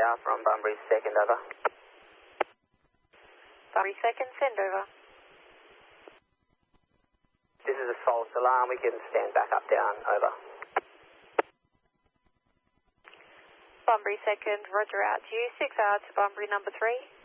out from Bunbury 2nd, over. Bunbury 2nd, send over. This is a false alarm. We can stand back up, down, over. Bunbury 2nd, roger out to you. 6 hours to Bunbury number 3.